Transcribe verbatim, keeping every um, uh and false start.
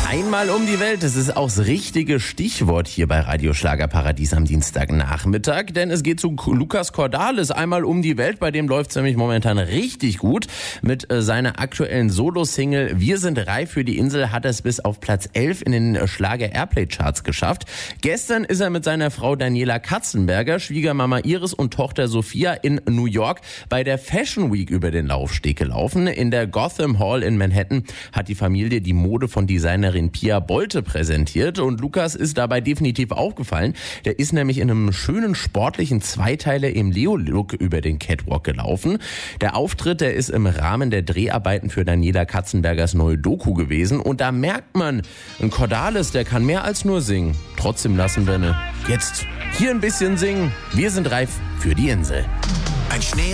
Einmal um die Welt, das ist auch das richtige Stichwort hier bei Radio Schlagerparadies am Dienstagnachmittag, denn es geht zu Lukas Cordalis, einmal um die Welt, bei dem läuft es nämlich momentan richtig gut. Mit äh, seiner aktuellen Solo-Single Wir sind reif für die Insel hat er es bis auf Platz elf in den Schlager-Airplay-Charts geschafft. Gestern ist er mit seiner Frau Daniela Katzenberger, Schwiegermama Iris und Tochter Sophia in New York bei der Fashion Week über den Laufsteg gelaufen. In der Gotham Hall in Manhattan hat die Familie die Mode von Designerin Pia Bolte präsentiert und Lukas ist dabei definitiv aufgefallen. Der ist nämlich in einem schönen sportlichen Zweiteiler im Leo-Look über den Catwalk gelaufen. Der Auftritt, der ist im Rahmen der Dreharbeiten für Daniela Katzenbergers neue Doku gewesen und da merkt man, ein Cordalis, der kann mehr als nur singen. Trotzdem lassen wir ne jetzt hier ein bisschen singen. Wir sind reif für die Insel. Ein Schnee